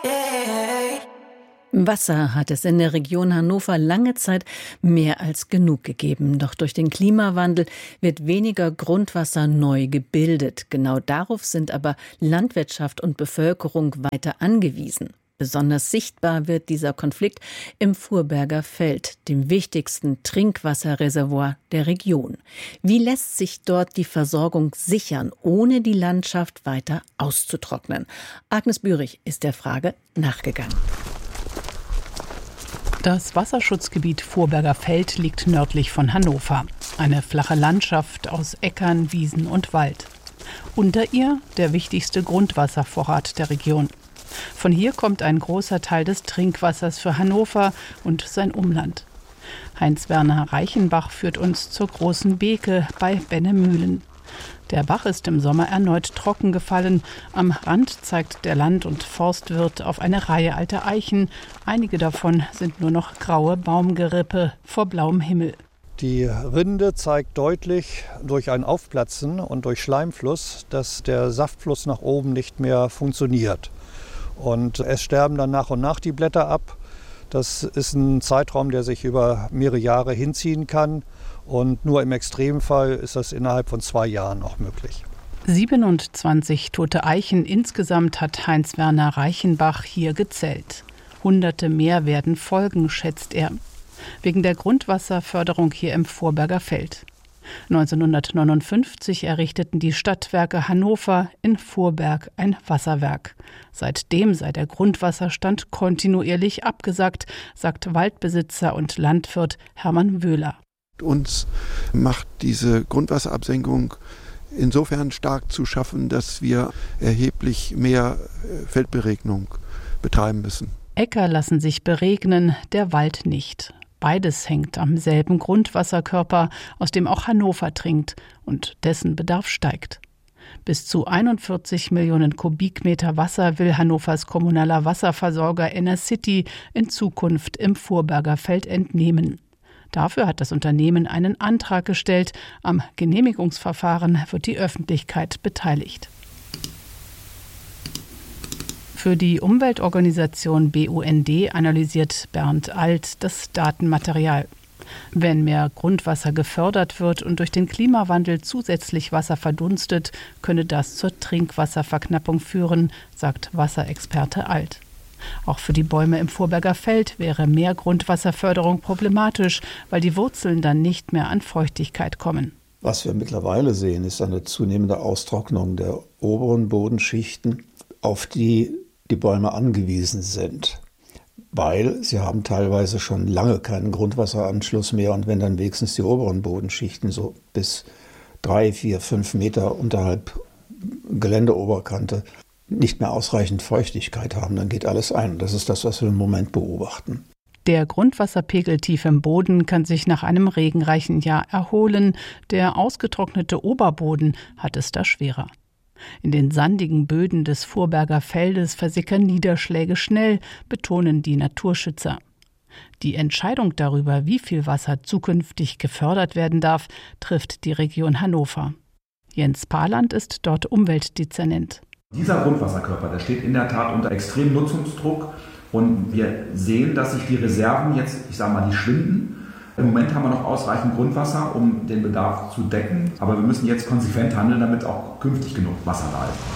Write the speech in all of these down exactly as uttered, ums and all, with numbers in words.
Wasser hat es in der Region Hannover lange Zeit mehr als genug gegeben. Doch durch den Klimawandel wird weniger Grundwasser neu gebildet. Genau darauf sind aber Landwirtschaft und Bevölkerung weiter angewiesen. Besonders sichtbar wird dieser Konflikt im Vorberger Feld, dem wichtigsten Trinkwasserreservoir der Region. Wie lässt sich dort die Versorgung sichern, ohne die Landschaft weiter auszutrocknen? Agnes Bührig ist der Frage nachgegangen. Das Wasserschutzgebiet Vorberger Feld liegt nördlich von Hannover. Eine flache Landschaft aus Äckern, Wiesen und Wald. Unter ihr der wichtigste Grundwasservorrat der Region. Von hier kommt ein großer Teil des Trinkwassers für Hannover und sein Umland. Heinz-Werner Reichenbach führt uns zur Großen Beeke bei Bennemühlen. Der Bach ist im Sommer erneut trocken gefallen. Am Rand zeigt der Land- und Forstwirt auf eine Reihe alter Eichen. Einige davon sind nur noch graue Baumgerippe vor blauem Himmel. Die Rinde zeigt deutlich durch ein Aufplatzen und durch Schleimfluss, dass der Saftfluss nach oben nicht mehr funktioniert. Und es sterben dann nach und nach die Blätter ab. Das ist ein Zeitraum, der sich über mehrere Jahre hinziehen kann. Und nur im Extremfall ist das innerhalb von zwei Jahren auch möglich. siebenundzwanzig tote Eichen insgesamt hat Heinz-Werner Reichenbach hier gezählt. Hunderte mehr werden folgen, schätzt er. Wegen der Grundwasserförderung hier im Vorberger Feld. neunzehnhundertneunundfünfzig errichteten die Stadtwerke Hannover in Vorberg ein Wasserwerk. Seitdem sei der Grundwasserstand kontinuierlich abgesackt, sagt Waldbesitzer und Landwirt Hermann Wöhler. Uns macht diese Grundwasserabsenkung insofern stark zu schaffen, dass wir erheblich mehr Feldberegnung betreiben müssen. Äcker lassen sich beregnen, der Wald nicht. Beides hängt am selben Grundwasserkörper, aus dem auch Hannover trinkt und dessen Bedarf steigt. Bis zu einundvierzig Millionen Kubikmeter Wasser will Hannovers kommunaler Wasserversorger Enercity in Zukunft im Vorberger Feld entnehmen. Dafür hat das Unternehmen einen Antrag gestellt. Am Genehmigungsverfahren wird die Öffentlichkeit beteiligt. Für die Umweltorganisation B U N D analysiert Bernd Alt das Datenmaterial. Wenn mehr Grundwasser gefördert wird und durch den Klimawandel zusätzlich Wasser verdunstet, könne das zur Trinkwasserverknappung führen, sagt Wasserexperte Alt. Auch für die Bäume im Vorberger Feld wäre mehr Grundwasserförderung problematisch, weil die Wurzeln dann nicht mehr an Feuchtigkeit kommen. Was wir mittlerweile sehen, ist eine zunehmende Austrocknung der oberen Bodenschichten, auf die die Bäume angewiesen sind. Weil sie haben teilweise schon lange keinen Grundwasseranschluss mehr und wenn dann wenigstens die oberen Bodenschichten so bis drei, vier, fünf Meter unterhalb Geländeoberkante nicht mehr ausreichend Feuchtigkeit haben, dann geht alles ein. Das ist das, was wir im Moment beobachten. Der Grundwasserpegel tief im Boden kann sich nach einem regenreichen Jahr erholen. Der ausgetrocknete Oberboden hat es da schwerer. In den sandigen Böden des Vorberger Feldes versickern Niederschläge schnell, betonen die Naturschützer. Die Entscheidung darüber, wie viel Wasser zukünftig gefördert werden darf, trifft die Region Hannover. Jens Paland ist dort Umweltdezernent. Dieser Grundwasserkörper, der steht in der Tat unter extremem Nutzungsdruck und wir sehen, dass sich die Reserven jetzt, ich sage mal, die schwinden. Im Moment haben wir noch ausreichend Grundwasser, um den Bedarf zu decken, aber wir müssen jetzt konsequent handeln, damit auch künftig genug Wasser da ist.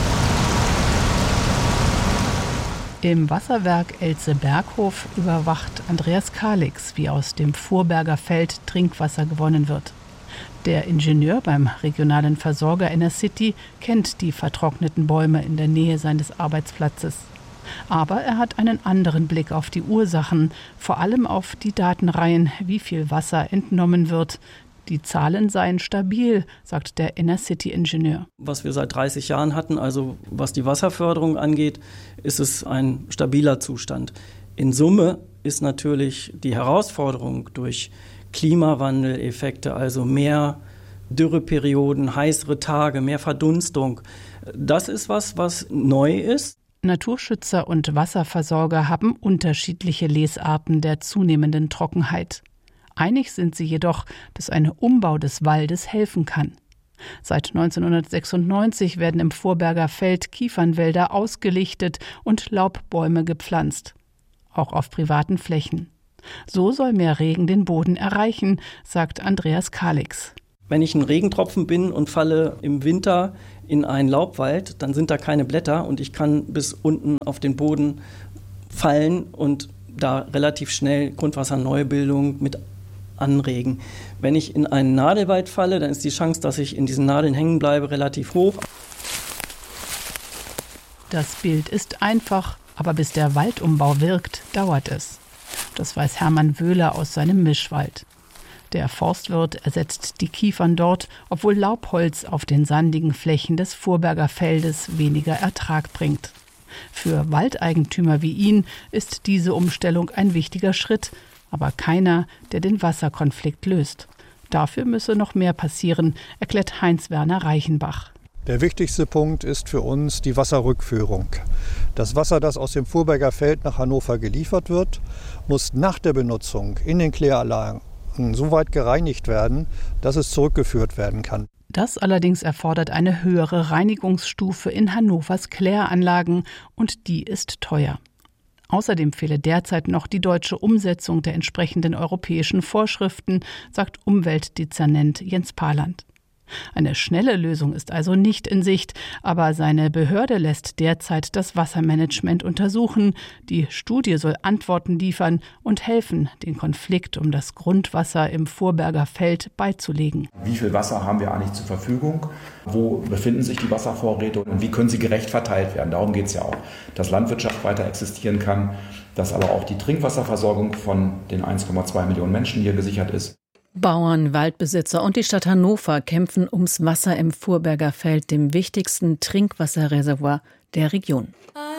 Im Wasserwerk Elze-Berghof überwacht Andreas Kalix, wie aus dem Vorberger Feld Trinkwasser gewonnen wird. Der Ingenieur beim regionalen Versorger Enercity kennt die vertrockneten Bäume in der Nähe seines Arbeitsplatzes. Aber er hat einen anderen Blick auf die Ursachen, vor allem auf die Datenreihen, wie viel Wasser entnommen wird. Die Zahlen seien stabil, sagt der Enercity-Ingenieur. Was wir seit dreißig Jahren hatten, also was die Wasserförderung angeht, ist es ein stabiler Zustand. In Summe ist natürlich die Herausforderung durch Klimawandeleffekte, also mehr Dürreperioden, heißere Tage, mehr Verdunstung. Das ist was, was neu ist. Naturschützer und Wasserversorger haben unterschiedliche Lesarten der zunehmenden Trockenheit. Einig sind sie jedoch, dass ein Umbau des Waldes helfen kann. Seit neunzehnhundertsechsundneunzig werden im Vorberger Feld Kiefernwälder ausgelichtet und Laubbäume gepflanzt. Auch auf privaten Flächen. So soll mehr Regen den Boden erreichen, sagt Andreas Kalix. Wenn ich ein Regentropfen bin und falle im Winter in einen Laubwald, dann sind da keine Blätter und ich kann bis unten auf den Boden fallen und da relativ schnell Grundwasserneubildung mit anregen. Wenn ich in einen Nadelwald falle, dann ist die Chance, dass ich in diesen Nadeln hängen bleibe, relativ hoch. Das Bild ist einfach, aber bis der Waldumbau wirkt, dauert es. Das weiß Hermann Wöhler aus seinem Mischwald. Der Forstwirt ersetzt die Kiefern dort, obwohl Laubholz auf den sandigen Flächen des Vorberger Feldes weniger Ertrag bringt. Für Waldeigentümer wie ihn ist diese Umstellung ein wichtiger Schritt, aber keiner, der den Wasserkonflikt löst. Dafür müsse noch mehr passieren, erklärt Heinz-Werner Reichenbach. Der wichtigste Punkt ist für uns die Wasserrückführung. Das Wasser, das aus dem Vorberger Feld nach Hannover geliefert wird, muss nach der Benutzung in den Kläranlagen so weit gereinigt werden, dass es zurückgeführt werden kann. Das allerdings erfordert eine höhere Reinigungsstufe in Hannovers Kläranlagen und die ist teuer. Außerdem fehle derzeit noch die deutsche Umsetzung der entsprechenden europäischen Vorschriften, sagt Umweltdezernent Jens Paland. Eine schnelle Lösung ist also nicht in Sicht, aber seine Behörde lässt derzeit das Wassermanagement untersuchen. Die Studie soll Antworten liefern und helfen, den Konflikt um das Grundwasser im Vorberger Feld beizulegen. Wie viel Wasser haben wir eigentlich zur Verfügung? Wo befinden sich die Wasservorräte und wie können sie gerecht verteilt werden? Darum geht es ja auch, dass Landwirtschaft weiter existieren kann, dass aber auch die Trinkwasserversorgung von den eins Komma zwei Millionen Menschen hier gesichert ist. Bauern, Waldbesitzer und die Stadt Hannover kämpfen ums Wasser im Vorberger Feld, dem wichtigsten Trinkwasserreservoir der Region.